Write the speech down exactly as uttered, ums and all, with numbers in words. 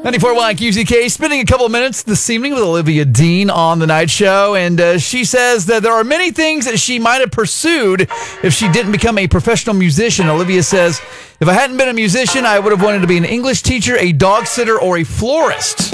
ninety-four point one Q C K, spending a couple of minutes this evening with Olivia Dean on The Night Show, and uh, she says that there are many things that she might have pursued if she didn't become a professional musician. Olivia says, if I hadn't been a musician, I would have wanted to be an English teacher, a dog sitter, or a florist.